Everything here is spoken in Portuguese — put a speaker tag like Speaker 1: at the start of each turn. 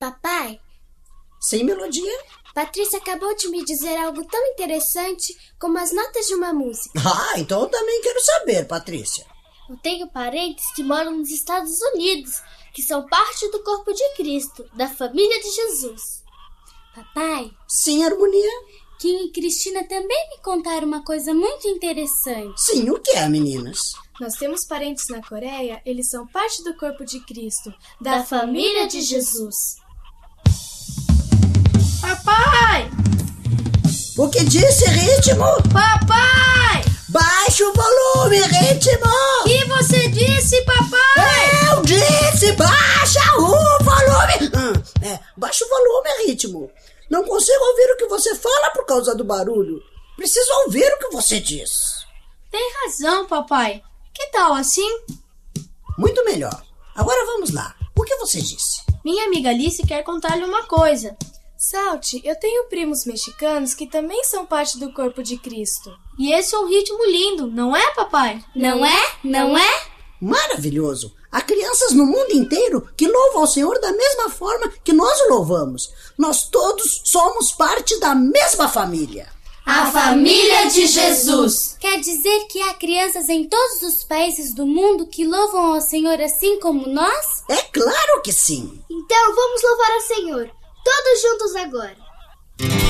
Speaker 1: Papai,
Speaker 2: Sim, Melodia?
Speaker 1: Patrícia acabou de me dizer algo tão interessante como as notas de uma música.
Speaker 2: Ah, então eu também quero saber, Patrícia.
Speaker 1: Eu tenho parentes que moram nos Estados Unidos, que são parte do corpo de Cristo, da família de Jesus. Papai,
Speaker 2: Sim, Harmonia?
Speaker 1: Kim e Cristina também me contaram uma coisa muito interessante.
Speaker 2: Sim, o que é, meninas?
Speaker 3: Nós temos parentes na Coreia, eles são parte do corpo de Cristo,
Speaker 1: Da família de Jesus.
Speaker 3: Papai!
Speaker 2: O que disse, Ritmo?
Speaker 3: Papai!
Speaker 2: Baixa o volume, Ritmo!
Speaker 3: O que você disse, papai?
Speaker 2: Eu disse, baixa o volume! Baixa o volume, Ritmo. Não consigo ouvir o que você fala por causa do barulho. Preciso ouvir o que você diz.
Speaker 3: Tem razão, papai. Que tal assim?
Speaker 2: Muito melhor. Agora vamos lá. O que você disse?
Speaker 3: Minha amiga Alice quer contar-lhe uma coisa. Salt, eu tenho primos mexicanos que também são parte do corpo de Cristo. E esse é um ritmo lindo, não é, papai?
Speaker 1: Não é? Não é?
Speaker 2: Maravilhoso! Há crianças no mundo inteiro que louvam ao Senhor da mesma forma que nós o louvamos. Nós todos somos parte da mesma família.
Speaker 1: A família de Jesus. Quer dizer que há crianças em todos os países do mundo que louvam ao Senhor assim como nós?
Speaker 2: É claro que sim!
Speaker 1: Então vamos louvar ao Senhor, todos juntos agora.